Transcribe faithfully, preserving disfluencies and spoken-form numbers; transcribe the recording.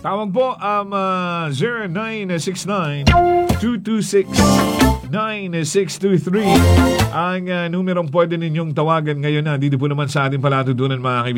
Tawag po um, uh, zero nine six nine, two two six, nine six two three ang uh, numerong pwede ninyong tawagan ngayon na dito po naman sa ating palatutunan mga kaibigan.